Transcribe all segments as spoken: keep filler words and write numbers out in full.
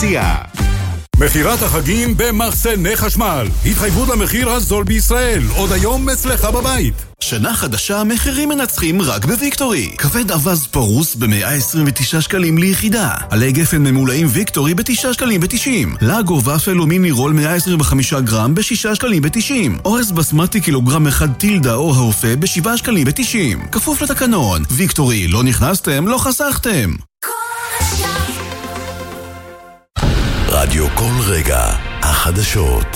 מציע. מחירת החגים במחסני חשמל. התחייבות למחיר הזול בישראל. עוד היום אצלך בבית. שנה חדשה, מחירים מנצחים רק בוויקטורי. כבד אבז פרוס ב-מאה עשרים ותשעה שקלים ליחידה. עלי גפן ממולאים ויקטורי ב-תשעה שקלים ותשעים. לגו ופל ומיני רול מאה עשרים וחמישה גרם ב-שישה שקלים ותשעים. אורז בסמטי קילוגרם אחד טילדה או האופה ב-שבעה שקלים ותשעים. כפוף לתקנון. ויקטורי, לא נכנסתם, לא חסכתם. רדיו כל רגע, החדשות.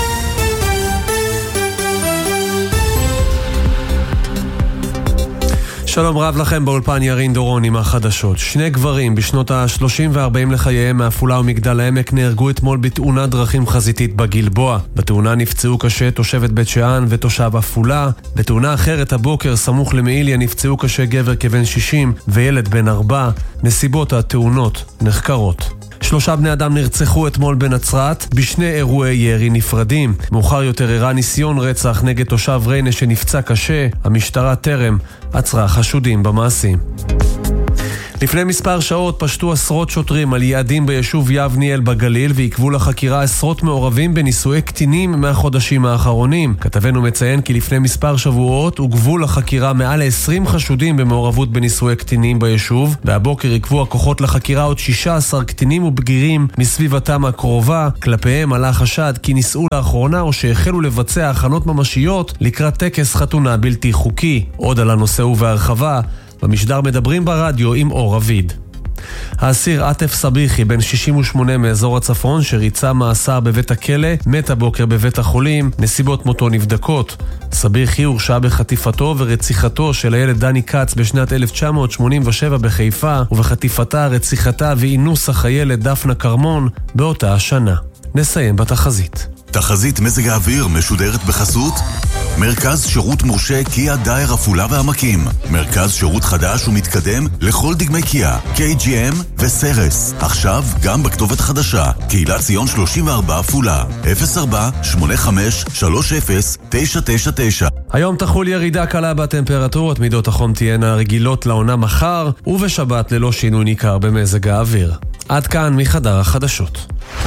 שלום רב לכם, באולפן ירין דורון עם החדשות. שני גברים בשנות ה-שלושים ו-ארבעים לחייהם מעפולה ומגדל העמק נהרגו אתמול בתאונת דרכים חזיתית בגלבוע. בתאונה נפצעו קשה תושבת בית שאן ותושב עפולה. בתאונה אחרת הבוקר סמוך למעיליה נפצעו קשה גבר כבן שישים וילד בן ארבע. נסיבות התאונות נחקרות. שלושה בני אדם נרצחו אתמול בנצרת בשני אירועי ירי נפרדים. מאוחר יותר אירע ניסיון רצח נגד תושב ריינה שנפצע קשה. המשטרה טרם עצרה חשודים במעשים. לפני מספר שעות פשטו עשרות שוטרים על יעדים ביישוב יבניאל בגליל ועקבו לחקירה עשרות מעורבים בנישואי קטינים מהחודשים האחרונים. כתבנו מציין כי לפני מספר שבועות עוקבו לחקירה מעל עשרים חשודים במעורבות בנישואי קטינים ביישוב, והבוקר עקבו הכוחות לחקירה עוד שישה עשר קטינים ובגירים מסביבתם הקרובה. כלפיהם עלה חשד כי נישאו לאחרונה או שהחלו לבצע הכנות ממשיות לקראת טקס חתונה בלתי חוקי. עוד על הנושא ובהרחבה במשדר מדברים ברדיו עם אור אביד. האסיר עטף סביחי, בן שישים ושמונה מאזור הצפון, שריצה מאסר בבית הכלא, מת הבוקר בבית החולים. נסיבות מותו נבדקות. סביחי הורשע בחטיפתו ורציחתו של הילד דני קץ בשנת אלף תשע מאות שמונים ושבע בחיפה, ובחטיפתה, רציחתה ואינוס החיילת דפנה קרמון באותה השנה. נסיים בתחזית. תחזית מזג האוויר משודרת בחסות מרכז שירות מורשה קיה דייר עפולה והעמקים. מרכז שירות חדש ומתקדם לכל דגמי קיה, קיי ג'י אם וסרס. עכשיו גם בכתובת חדשה. קהילת ציון שלושים וארבע עפולה. אפס ארבע שמונה חמש שלוש אפס תשע תשע תשע. היום תחול ירידה קלה בטמפרטורות, מידות החום תהיינה רגילות לעונה מחר, ובשבת ללא שינוי ניכר במזג האוויר. עד כאן מחדר החדשות.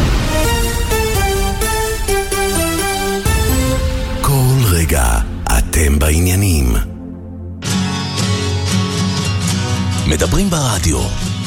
רגע, אתם בעניינים. מדברים ברדיו.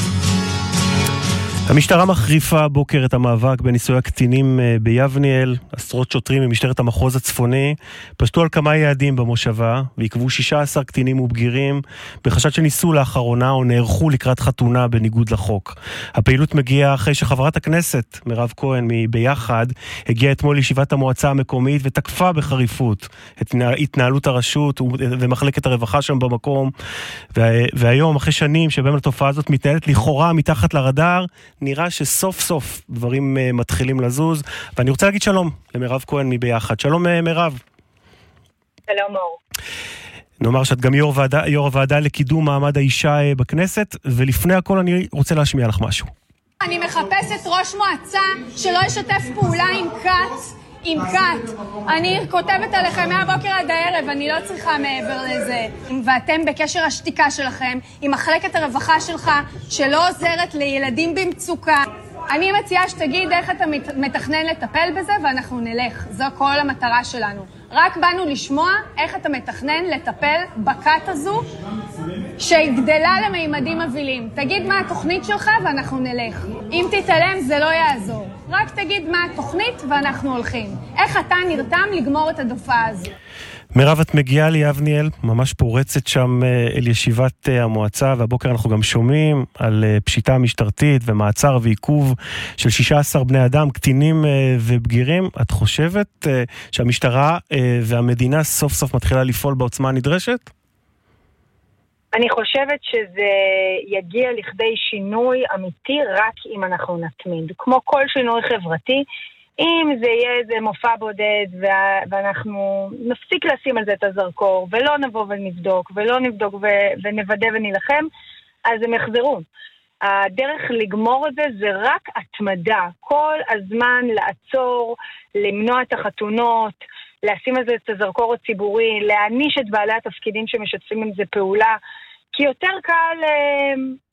המשטרה מחריפה בוקר את המאבק בנישואי הקטינים ביבניאל. עשרות שוטרים ממשטרת המחוז הצפוני פשטו על כמה יעדים במושבה ועקבו שישה עשר קטינים ובגירים בחשד שניסו לאחרונה או נערכו לקראת חתונה בניגוד לחוק. הפעילות מגיעה אחרי שחברת הכנסת מירב כהן מביחד הגיעה אתמול לישיבת המועצה המקומית ותקפה בחריפות את התנהלות הרשות ומחלקת הרווחה שם במקום. והיום, אחרי שנים שבהם התופעה הזאת מתנהלת לכאורה מתחת לרדאר, נראה שסוף סוף דברים uh, מתחילים לזוז, ואני רוצה להגיד שלום למירב כהן מביחד. שלום uh, מירב. שלום אור. נאמר שאת גם יו"ר ועדה, יו"ר הוועדה לקידום מעמד האישה uh, בכנסת, ולפני הכל אני רוצה להשמיע לך משהו. אני מחפשת ראש מועצה שלא ישתף פעולה עם קאט, עם קאט. אני כותבת עליכם מהבוקר עד הערב, אני לא צריכה מעבר לזה. ואתם בקשר השתיקה שלכם עם מחלקת הרווחה שלך שלא עוזרת לילדים במצוקה. אני מציעה שתגיד איך אתה מתכנן לטפל בזה ואנחנו נלך. זו כל המטרה שלנו. רק באנו לשמוע איך אתה מתכנן לטפל בקאט הזו שגדלה למימדים מבילים. תגיד מה התוכנית שלך ואנחנו נלך. אם תתעלם זה לא יעזור. רק תגיד מה התוכנית ואנחנו הולכים. איך אתה נרתם לגמור את הדופעה הזו. מירב, את מגיעה ליבניאל, ממש פורצת שם אל ישיבת המועצה, והבוקר אנחנו גם שומעים על פשיטה משטרתית ומעצר ועיכוב של שישה עשר בני אדם, קטינים ובגירים. את חושבת שהמשטרה והמדינה סוף סוף מתחילה לפעול בעוצמה הנדרשת? אני חושבת שזה יגיע לכדי שינוי אמיתי רק אם אנחנו נתמיד. כמו כל שינוי חברתי, אם זה יהיה איזה מופע בודד ואנחנו נפסיק לשים על זה את הזרקור ולא נבוא ונבדוק ולא נבדוק ונוודא ונלחם, אז הם יחזרו. הדרך לגמור את זה זה רק התמדה. כל הזמן לעצור, למנוע את החתונות, לשים על זה את הזרקור הציבורי, להעניש את בעלי התפקידים שמשתפים עם זה פעולה, כי יותר קל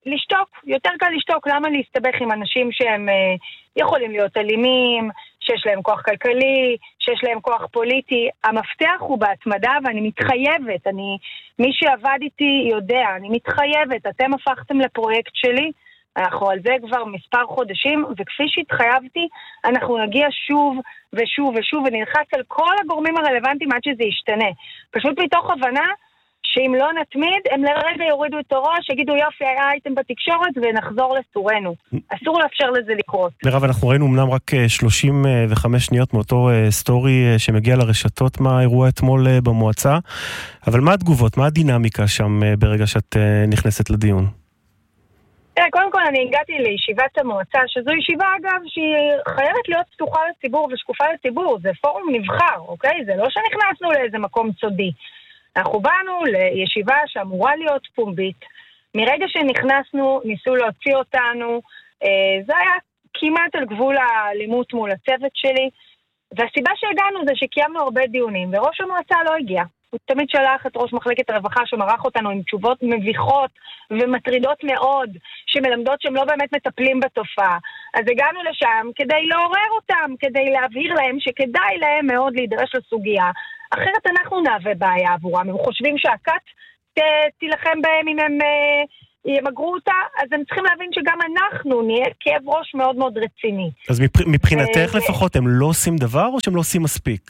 לשתוק, יותר קל לשתוק. למה להסתבך עם אנשים שהם אה, יכולים להיות אלימים, שיש להם כוח כלכלי, שיש להם כוח פוליטי? המפתח הוא בהתמדה, ואני מתחייבת, אני, מי שעבד איתי יודע, אני מתחייבת, אתם הפכתם לפרויקט שלי, אנחנו על זה כבר מספר חודשים, וכפי שהתחייבתי, אנחנו נגיע שוב ושוב ושוב, ונלחץ על כל הגורמים הרלוונטיים עד שזה ישתנה. פשוט מתוך הבנה, שאם לא נתמיד, הם לרגע יורידו את הראש, יגידו יופי, היה אייטם בתקשורת, ונחזור לסורנו. אסור לאפשר לזה לקרות. מירב, אנחנו ראינו אמנם רק שלושים וחמש שניות מאותו סטורי שמגיע לרשתות מהאירוע אתמול במועצה, אבל מה התגובות, מה הדינמיקה שם ברגע שאת נכנסת לדיון? קודם כל אני הגעתי לישיבת המועצה, שזו ישיבה אגב שהיא חייבת להיות פתוחה לציבור ושקופה לציבור, זה פורום נבחר, אוקיי? זה לא שנכנסנו לאיזה מקום צודי. אנחנו באנו לישיבה שאמורה להיות פומבית. מרגע שנכנסנו, ניסו להוציא אותנו. זה היה כמעט על גבול האלימות מול הצוות שלי. והסיבה שהגענו זה שקיימנו הרבה דיונים, וראש המועצה לא הגיע. הוא תמיד שלח את ראש מחלקת הרווחה שמרח אותנו עם תשובות מביכות ומטרידות מאוד, שמלמדות שהם לא באמת מטפלים בתופעה. אז הגענו לשם כדי לעורר אותם, כדי להבהיר להם שכדאי להם מאוד להידרש לסוגיה. אחרת אנחנו נהווה בעיה עבורם. הם חושבים שהכת תילחם בהם אם הם ימגרו אותה, אז הם צריכים להבין שגם אנחנו נהיה כאב ראש מאוד מאוד רציני. אז מבחינתך לפחות הם לא עושים דבר או שהם לא עושים מספיק?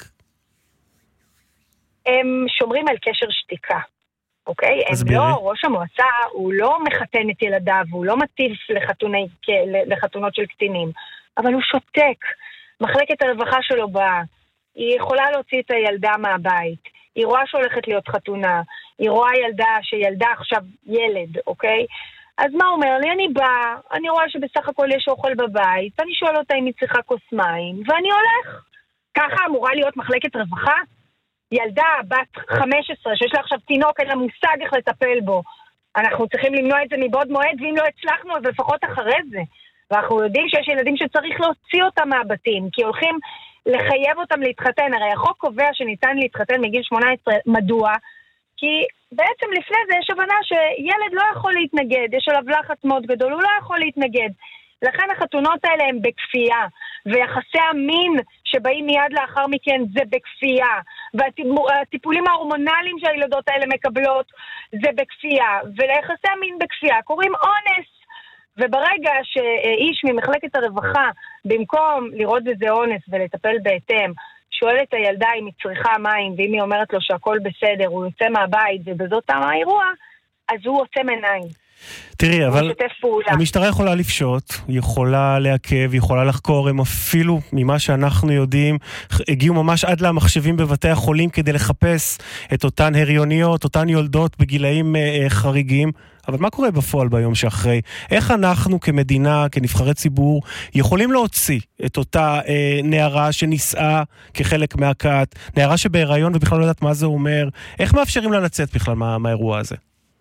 הם שומרים על קשר שתיקה, אוקיי? הם לא, ראש המועצה הוא לא מחתן את ילדיו, הוא לא מטיף לחתוני, לחתונות של קטינים, אבל הוא שותק. מחלקת הרווחה שלו באה, היא יכולה להוציא את הילדה מהבית, היא רואה שהולכת להיות חתונה, היא רואה ילדה שילדה עכשיו ילד, אוקיי? אז מה אומר לי? אני באה, אני רואה שבסך הכל יש אוכל בבית, ואני שואל אותה אם היא צריכה כוס מים, ואני הולך. ככה אמורה להיות מחלקת רווחה? ילדה בת חמש עשרה שיש לה עכשיו תינוק, אין לה מושג איך לטפל בו. אנחנו צריכים למנוע את זה מבעוד מועד, ואם לא הצלחנו אז לפחות אחרי זה. ואנחנו יודעים שיש ילדים שצריך להוציא אותם מהבתים, כי הולכים לחייב אותם להתחתן. הרי החוק קובע שניתן להתחתן מגיל שמונה עשרה. מדוע? כי בעצם לפני זה יש הבנה שילד לא יכול להתנגד, יש עליו לחץ מאוד גדול, הוא לא יכול להתנגד. לכן החתונות האלה הם בכפייה, ויחסי המין שבאים מיד לאחר מכן זה בכפייה, והטיפולים ההורמונליים שהילדות האלה מקבלות זה בכפייה, וליחסי המין בכפייה קוראים אונס. וברגע שאיש ממחלקת הרווחה, במקום לראות בזה אונס ולטפל בהתאם, שואל את הילדה אם היא צריכה מים, ואם היא אומרת לו שהכל בסדר, הוא יוצא מהבית ובזאת תם האירוע, אז הוא עוצם עיניים. תראי, אבל המשטרה יכולה לפשוט, יכולה לעכב, יכולה לחקור, הם אפילו ממה שאנחנו יודעים, הגיעו ממש עד למחשבים בבתי החולים כדי לחפש את אותן הריוניות, אותן יולדות בגילאים אה, חריגים. אבל מה קורה בפועל ביום שאחרי? איך אנחנו כמדינה, כנבחרי ציבור, יכולים להוציא את אותה אה, נערה שנישאה כחלק מהכת, נערה שבהיריון ובכלל לא יודעת מה זה אומר, איך מאפשרים לה לצאת בכלל מה, מהאירוע הזה?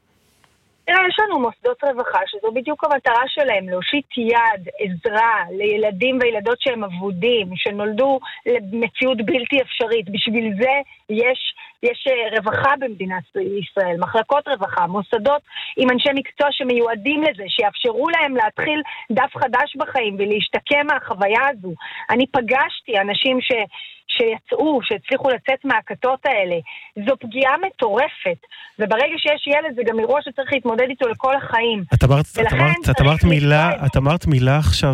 יש לנו מוסדות רווחה, שזו בדיוק המטרה שלהם, להושיט יד, עזרה לילדים וילדות שהם עבודים, שנולדו למציאות בלתי אפשרית. בשביל זה יש, יש רווחה במדינת ישראל, מחלקות רווחה, מוסדות עם אנשי מקצוע שמיועדים לזה, שיאפשרו להם להתחיל דף חדש בחיים ולהשתקם מהחוויה הזו. אני פגשתי אנשים ש... שיצאו, שהצליחו לצאת מהכתות האלה. זו פגיעה מטורפת, וברגע שיש ילד זה גם אירוע שצריך להתמודד איתו לכל החיים. את אמרת, את אמרת, את אמרת מילה, את אמרת מילה עכשיו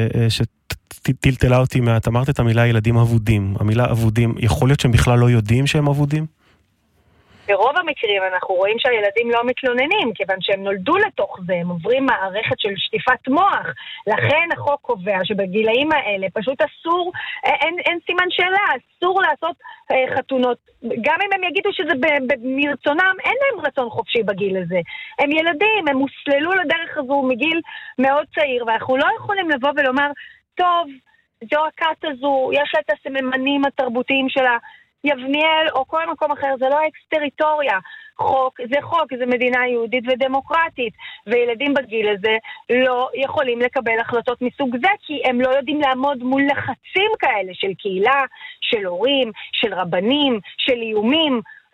שטלטלה אותי, את אמרת את המילה ילדים אבודים. המילה אבודים, יכול להיות שהם בכלל לא יודעים שהם אבודים? ברוב המקרים אנחנו רואים שהילדים לא מתלוננים, כיוון שהם נולדו לתוך זה, הם עוברים מערכת של שטיפת מוח. לכן החוק קובע שבגילאים האלה פשוט אסור, אין, אין סימן שאלה, אסור לעשות אה, חתונות. גם אם הם יגידו שזה מרצונם, אין להם רצון חופשי בגיל הזה. הם ילדים, הם הוסללו לדרך הזו מגיל מאוד צעיר, ואנחנו לא יכולים לבוא ולומר, טוב, זו הכת הזו, יש לה את הסממנים התרבותיים שלה, יבניאל או כל מקום אחר, זה לא אקס-טריטוריה. חוק, זה חוק, זה מדינה יהודית ודמוקרטית, וילדים בגיל הזה לא יכולים לקבל החלטות מסוג זה, כי הם לא יודעים לעמוד מול לחצים כאלה של קהילה, של הורים, של רבנים, של איומים.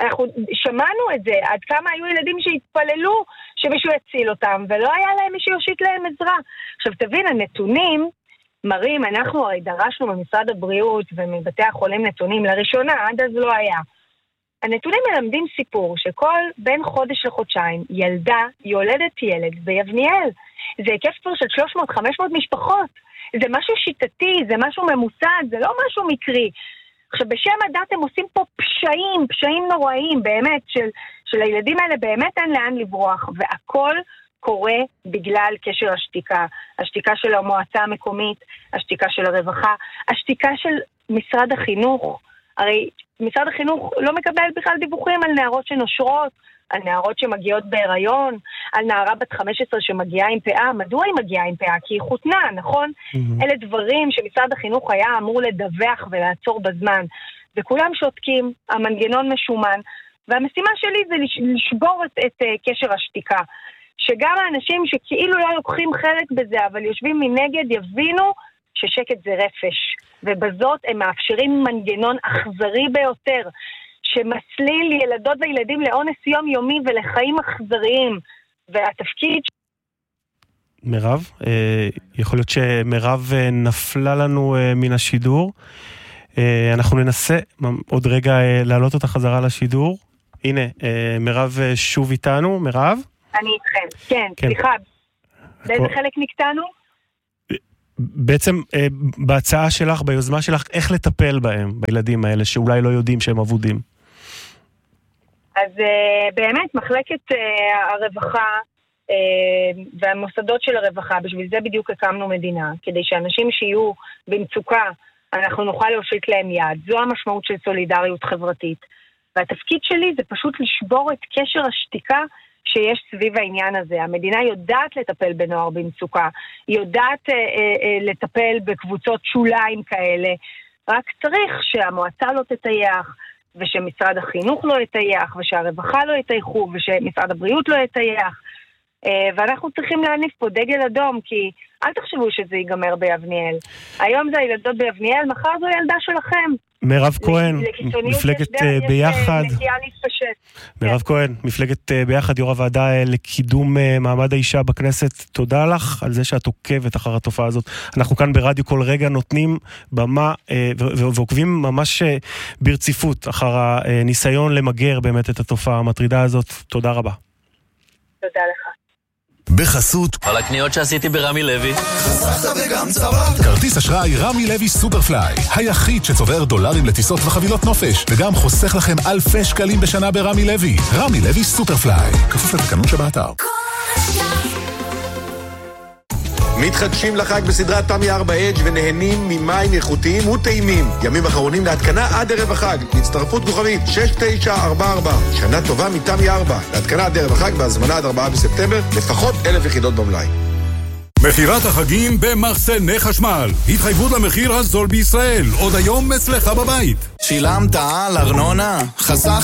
אנחנו שמענו את זה, עד כמה היו ילדים שהתפללו שמישהו יציל אותם, ולא היה להם מי שיושיט להם עזרה. עכשיו תבין, הנתונים מראים, אנחנו הרי דרשנו ממשרד הבריאות ומבתי החולים נתונים לראשונה, עד אז לא היה. הנתונים מלמדים סיפור שכל בין חודש לחודשיים ילדה יולדת ילד ביבניאל. זה היקף כבר של שלוש מאות חמש מאות משפחות. זה משהו שיטתי, זה משהו ממוסד, זה לא משהו מקרי. עכשיו בשם הדת הם עושים פה פשעים, פשעים נוראים באמת, של, של הילדים האלה באמת אין לאן לברוח, והכל קורה בגלל קשר השתיקה. השתיקה של המועצה המקומית, השתיקה של הרווחה, השתיקה של משרד החינוך. הרי משרד החינוך לא מקבל בכלל דיווחים על נערות שנושרות, על נערות שמגיעות בהיריון, על נערה בת חמש עשרה שמגיעה עם פאה. מדוע היא מגיעה עם פאה? כי היא חותנה, נכון? Mm-hmm. אלה דברים שמשרד החינוך היה אמור לדווח ולעצור בזמן. וכולם שותקים, המנגנון משומן, והמשימה שלי זה לשבור את, את uh, קשר השתיקה. שגם האנשים שכאילו לא לוקחים חלק בזה, אבל יושבים מנגד, יבינו ששקט זה רפש. ובזאת הם מאפשרים מנגנון אכזרי ביותר, שמסליל ילדות וילדים לאונס יומיומי ולחיים אכזריים. והתפקיד... מירב, יכול להיות שמירב נפלה לנו מן השידור. אנחנו ננסה עוד רגע להעלות אותה חזרה לשידור. הנה, מירב שוב איתנו. מירב? אני איתכם, כן, כן. סליחה. באיזה חלק נקטענו? בעצם בהצעה שלך, ביוזמה שלך, איך לטפל בהם, בילדים האלה שאולי לא יודעים שהם עבודים? אז באמת מחלקת הרווחה והמוסדות של הרווחה, בשביל זה בדיוק הקמנו מדינה, כדי שאנשים שיהיו במצוקה, אנחנו נוכל להושיט להם יד. זו המשמעות של סולידריות חברתית. והתפקיד שלי זה פשוט לשבור את קשר השתיקה שיש סביב העניין הזה. המדינה יודעת לטפל בנוער במצוקה, היא יודעת אה, אה, לטפל בקבוצות שוליים כאלה, רק צריך שהמועצה לא תטייח, ושמשרד החינוך לא יטייח, ושהרווחה לא יטייחו, ושמשרד הבריאות לא יטייח, אה, ואנחנו צריכים להניף פה דגל אדום, כי אל תחשבו שזה ייגמר ביבניאל. היום זה הילדות ביבניאל, מחר זו ילדה שלכם. מירב כהן, מפלגת ביחד. מירב כהן, מפלגת ביחד, יו"ר הוועדה לקידום מעמד האישה בכנסת. תודה לך על זה שאת עוקבת אחר התופעה הזאת. אנחנו כאן ברדיו כל רגע נותנים במה ועוקבים ממש ברציפות אחר הניסיון למגר באמת את התופעה המטרידה הזאת. תודה רבה. תודה לך. בחסות על הקניות שעשיתי ברמי לוי. חסכת וגם צברת. כרטיס אשראי רמי לוי סופרפליי, היחיד שצובר דולרים לטיסות וחבילות נופש, וגם חוסך לכם אלפי שקלים בשנה ברמי לוי. רמי לוי סופרפליי, כפוף לתקנון שבאתר. מתחדשים לחג בסדרת תמי ארבע אדג' ונהנים ממים איכותיים וטעימים. ימים אחרונים להתקנה עד ערב החג. הצטרפות כוכבית שש תשע ארבע ארבע. שנה טובה מתמי ארבע. להתקנה עד ערב החג בהזמנה עד ארבעה בספטמבר. לפחות אלף יחידות במלאי. מחירת החגים במחסני חשמל. התחייבות למחיר הזול בישראל. עוד היום אצלך בבית. שילמת על ארנונה? חסך